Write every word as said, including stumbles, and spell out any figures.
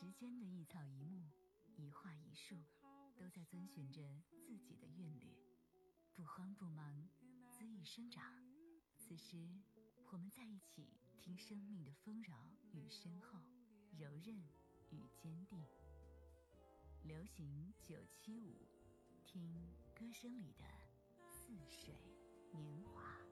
时间的一草一木，一画一树，都在遵循着自己的韵律，不慌不忙，恣意生长。此时我们在一起，听生命的丰饶与深厚，柔韧与坚定。流行九七五，听歌声里的似水年华。